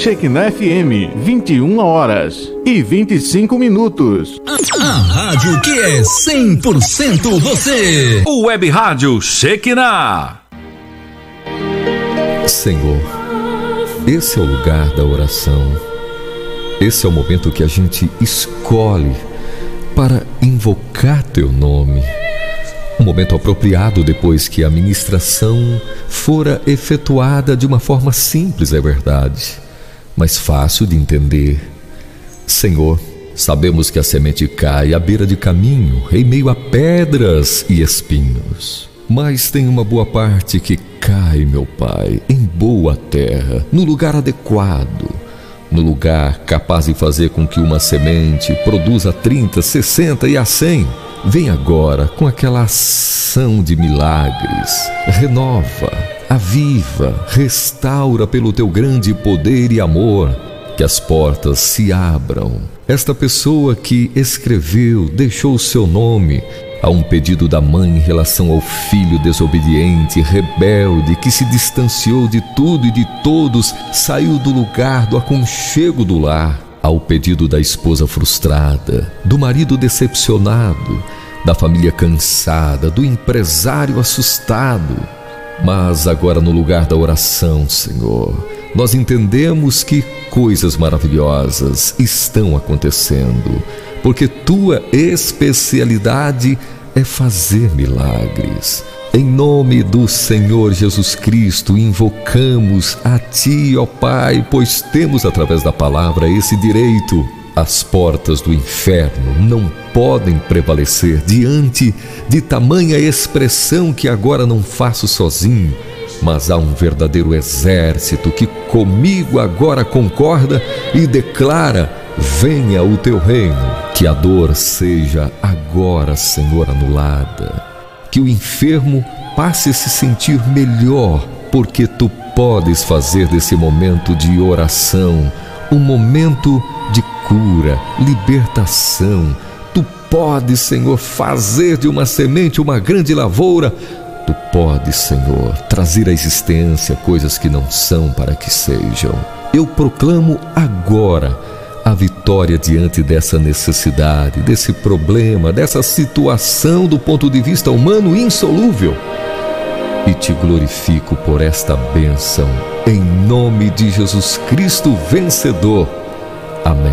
Shekinah FM, 21 horas e 25 minutos. A rádio que é 100% você. O Web Rádio Shekinah. Senhor, esse é o lugar da oração. Esse é o momento que a gente escolhe para invocar Teu nome. Um momento apropriado depois que a ministração fora efetuada de uma forma simples, é verdade, mas fácil de entender. Senhor, sabemos que a semente cai à beira de caminho, em meio a pedras e espinhos. Mas tem uma boa parte que cai, meu Pai, em boa terra, no lugar adequado, no lugar capaz de fazer com que uma semente produza 30, 60 e a 100. Vem agora com aquela ação de milagres. Renova, aviva, restaura pelo Teu grande poder e amor. Que as portas se abram. Esta pessoa que escreveu, deixou o seu nome a um pedido da mãe em relação ao filho desobediente, rebelde, que se distanciou de tudo e de todos, saiu do lugar, do aconchego do lar, ao pedido da esposa frustrada, do marido decepcionado, da família cansada, do empresário assustado. Mas agora, no lugar da oração, Senhor, nós entendemos que coisas maravilhosas estão acontecendo, porque Tua especialidade é fazer milagres. Em nome do Senhor Jesus Cristo, invocamos a Ti, ó Pai, pois temos através da palavra esse direito. As portas do inferno não podem prevalecer diante de tamanha expressão que agora não faço sozinho, mas há um verdadeiro exército que comigo agora concorda e declara: venha o Teu reino. Que a dor seja agora, Senhor, anulada. Que o enfermo passe a se sentir melhor, porque Tu podes fazer desse momento de oração um momento de cura, libertação. Tu podes, Senhor, fazer de uma semente uma grande lavoura. Tu podes, Senhor, trazer à existência coisas que não são para que sejam. Eu proclamo agora a vitória diante dessa necessidade, desse problema, dessa situação do ponto de vista humano insolúvel. E Te glorifico por esta bênção, em nome de Jesus Cristo vencedor. Amém.